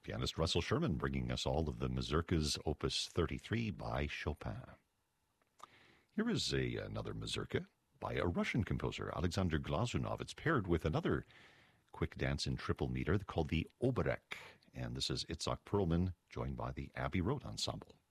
Pianist Russell Sherman bringing us all of the mazurkas, Opus 33 by Chopin. Here is another mazurka by a Russian composer, Alexander Glazunov. It's paired with another quick dance in triple meter called the Oberek. And this is Itzhak Perlman, joined by the Abbey Road Ensemble.